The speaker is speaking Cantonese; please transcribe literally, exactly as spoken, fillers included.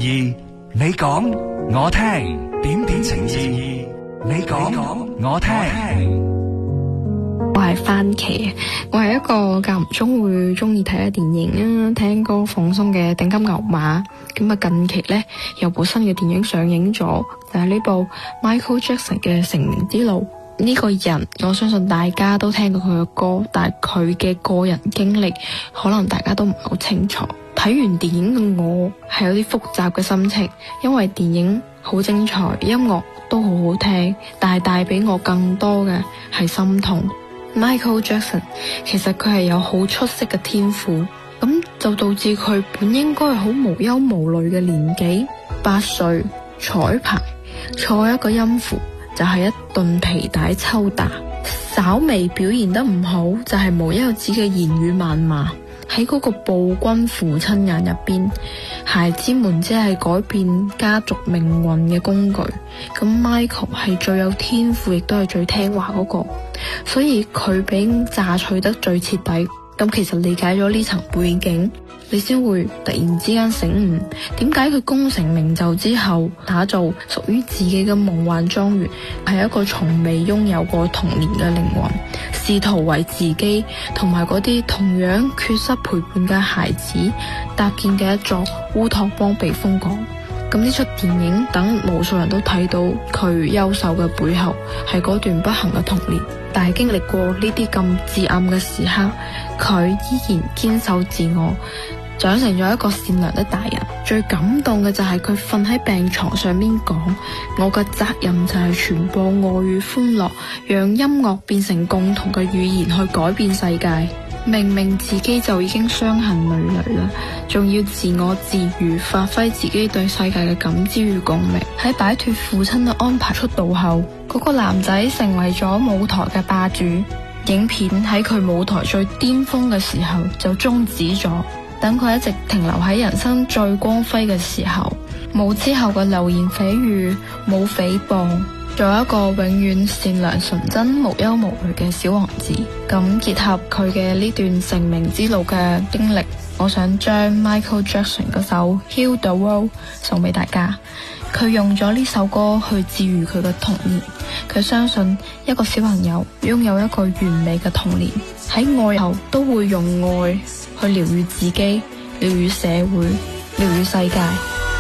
意，你講我聽，點點情意，你講我聽。 我係番茄，我係一個間唔中會中意睇下電影啊、聽歌放鬆嘅頂級牛馬。咁啊，近期呢，有部新嘅電影上映咗，就係呢部 Michael Jackson 嘅《成名之路》。呢個人，我相信大家都聽過佢嘅歌，但係佢嘅個人經歷，可能大家都唔係好清楚。睇完電影嘅我係有啲複雜嘅心情，因為電影好精彩，音樂都好好聽，但係帶俾我更多嘅係心痛。Michael Jackson 其實佢係有好出色嘅天賦，咁就導致佢本應該係好無憂無慮嘅年紀，八歲彩排錯一個音符就係、是、一頓皮帶抽打，稍微表現得唔好就係、是、無休止嘅言語謾罵。喺嗰個暴君父親眼入邊，孩子們只係改變家族命運嘅工具。咁 Michael 係最有天賦，亦都係最聽話嗰個，所以佢俾榨取得最徹底。咁其實理解咗呢層背景，你先會突然之間醒悟，點解佢功成名就之後打造屬於自己嘅夢幻莊園，係一個從未擁有過童年嘅靈魂，試圖為自己同埋嗰啲同樣缺失陪伴嘅孩子搭建嘅一座烏托邦避風港。咁呢出電影等無數人都睇到佢優秀嘅背後係嗰段不幸嘅童年，但係經歷過呢啲咁至暗嘅時刻，佢依然堅守自我，長成咗一個善良的大人。最感動嘅就係佢瞓喺病床上面講，我嘅責任就係傳播愛與歡樂，讓音樂變成共同嘅語言去改變世界。明明自己就已經傷痕累累啦，仲要自我自癒，發揮自己對世界嘅感知與共鳴。喺擺脫父親嘅安排出道後，嗰個男仔成為咗舞台嘅霸主。影片喺佢舞台最巔峰嘅時候就終止咗，等佢一直停留喺人生最光輝嘅時候，冇之後嘅流言蜚語，冇誹謗，做一個永遠善良純真無憂無慮嘅小王子。咁結合佢嘅呢段成名之路嘅經歷，我想將 Michael Jackson 嗰首 Heal the World 送俾大家。佢用咗呢首歌去治癒佢嘅童年，佢相信一個小朋友擁有一個完美嘅童年，喺愛後都會用愛去療癒自己，療癒社會，療癒世界。